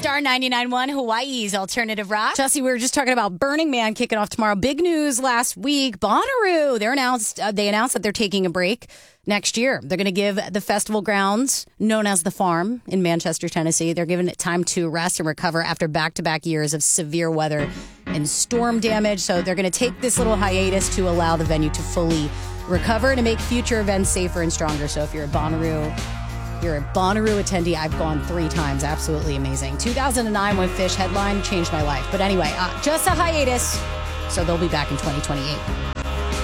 Star 99.1, Hawaii's alternative rock. Chelsea, we were just talking about Burning Man kicking off tomorrow. Big news last week. Bonnaroo, they announced that they're taking a break next year. They're going to give the festival grounds, known as The Farm in Manchester, Tennessee, they're giving it time to rest and recover after back-to-back years of severe weather and storm damage. So they're going to take this little hiatus to allow the venue to fully recover and to make future events safer and stronger. So if you're a Bonnaroo attendee, I've gone 3 times. Absolutely amazing. 2009 when Phish headline changed my life. But anyway, just a hiatus. So they'll be back in 2028.